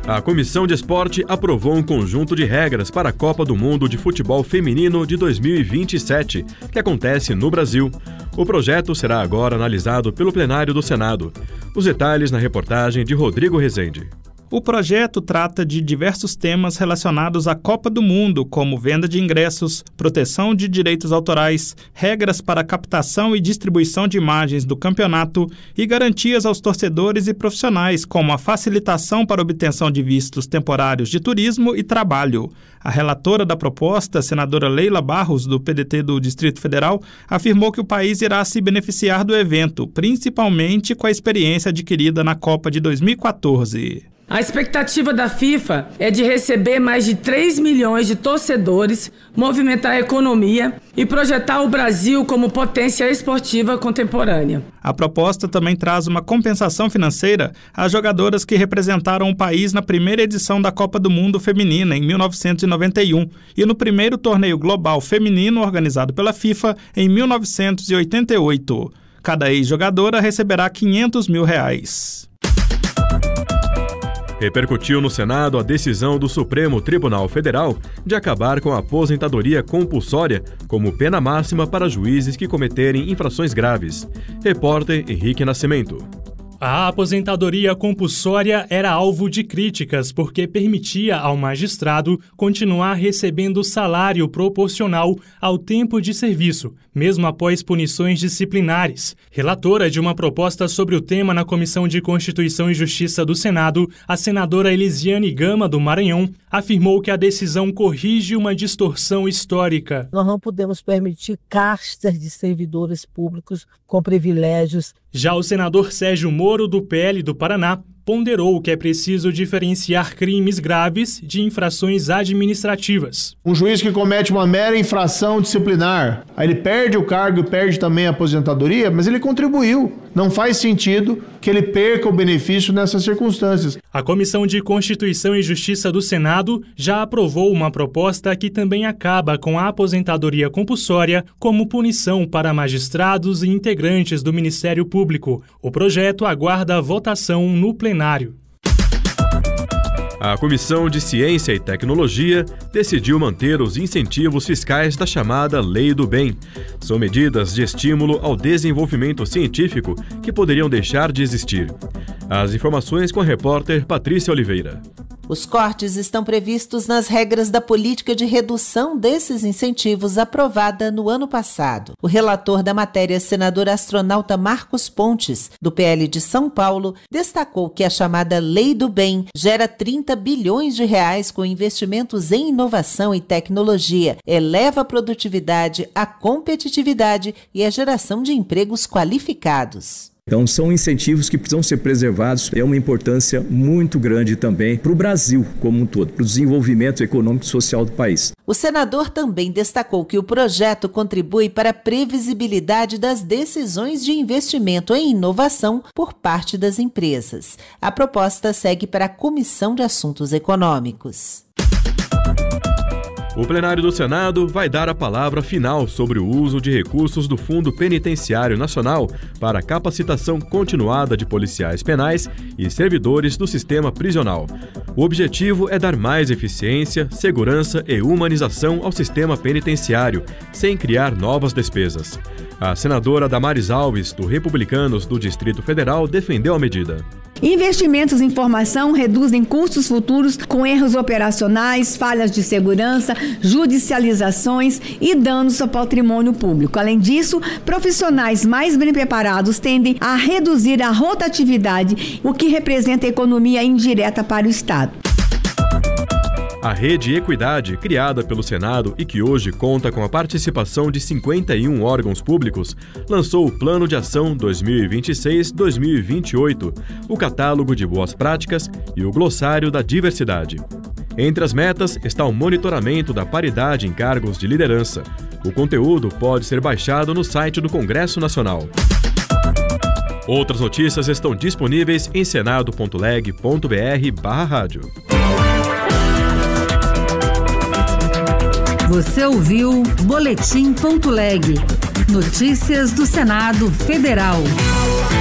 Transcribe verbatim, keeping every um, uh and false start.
A Comissão de Esporte aprovou um conjunto de regras para a Copa do Mundo de Futebol Feminino de dois mil e vinte e sete, que acontece no Brasil. O projeto será agora analisado pelo plenário do Senado. Os detalhes na reportagem de Rodrigo Rezende. O projeto trata de diversos temas relacionados à Copa do Mundo, como venda de ingressos, proteção de direitos autorais, regras para captação e distribuição de imagens do campeonato e garantias aos torcedores e profissionais, como a facilitação para obtenção de vistos temporários de turismo e trabalho. A relatora da proposta, a senadora Leila Barros, do P D T do Distrito Federal, afirmou que o país irá se beneficiar do evento, principalmente com a experiência adquirida na Copa de dois mil e quatorze. A expectativa da FIFA é de receber mais de três milhões de torcedores, movimentar a economia e projetar o Brasil como potência esportiva contemporânea. A proposta também traz uma compensação financeira às jogadoras que representaram o país na primeira edição da Copa do Mundo Feminina, em mil novecentos e noventa e um, e no primeiro torneio global feminino organizado pela FIFA, em mil novecentos e oitenta e oito. Cada ex-jogadora receberá quinhentos mil reais. Repercutiu no Senado a decisão do Supremo Tribunal Federal de acabar com a aposentadoria compulsória como pena máxima para juízes que cometerem infrações graves. Repórter Henrique Nascimento. A aposentadoria compulsória era alvo de críticas porque permitia ao magistrado continuar recebendo salário proporcional ao tempo de serviço, mesmo após punições disciplinares. Relatora de uma proposta sobre o tema na Comissão de Constituição e Justiça do Senado, a senadora Elisiane Gama, do Maranhão, afirmou que a decisão corrige uma distorção histórica. Nós não podemos permitir castas de servidores públicos com privilégios. Já o senador Sérgio Moro, do P L do Paraná, ponderou que é preciso diferenciar crimes graves de infrações administrativas. Um juiz que comete uma mera infração disciplinar, aí ele perde o cargo e perde também a aposentadoria, mas ele contribuiu. Não faz sentido que ele perca o benefício nessas circunstâncias. A Comissão de Constituição e Justiça do Senado já aprovou uma proposta que também acaba com a aposentadoria compulsória como punição para magistrados e integrantes do Ministério Público. O projeto aguarda a votação no plenário. A Comissão de Ciência e Tecnologia decidiu manter os incentivos fiscais da chamada Lei do Bem. São medidas de estímulo ao desenvolvimento científico que poderiam deixar de existir. As informações com a repórter Patrícia Oliveira. Os cortes estão previstos nas regras da política de redução desses incentivos aprovada no ano passado. O relator da matéria, senador astronauta Marcos Pontes, do P L de São Paulo, destacou que a chamada Lei do Bem gera trinta bilhões de reais com investimentos em inovação e tecnologia, eleva a produtividade, a competitividade e a geração de empregos qualificados. Então são incentivos que precisam ser preservados, é uma importância muito grande também para o Brasil como um todo, para o desenvolvimento econômico e social do país. O senador também destacou que o projeto contribui para a previsibilidade das decisões de investimento em inovação por parte das empresas. A proposta segue para a Comissão de Assuntos Econômicos. O plenário do Senado vai dar a palavra final sobre o uso de recursos do Fundo Penitenciário Nacional para a capacitação continuada de policiais penais e servidores do sistema prisional. O objetivo é dar mais eficiência, segurança e humanização ao sistema penitenciário, sem criar novas despesas. A senadora Damares Alves, do Republicanos do Distrito Federal, defendeu a medida. Investimentos em formação reduzem custos futuros com erros operacionais, falhas de segurança, judicializações e danos ao patrimônio público. Além disso, profissionais mais bem preparados tendem a reduzir a rotatividade, o que representa economia indireta para o Estado. A Rede Equidade, criada pelo Senado e que hoje conta com a participação de cinquenta e um órgãos públicos, lançou o Plano de Ação dois mil e vinte e seis a dois mil e vinte e oito, o Catálogo de Boas Práticas e o Glossário da Diversidade. Entre as metas está o monitoramento da paridade em cargos de liderança. O conteúdo pode ser baixado no site do Congresso Nacional. Outras notícias estão disponíveis em senado ponto leg ponto br barra rádio. Você ouviu Boletim ponto leg. Notícias do Senado Federal.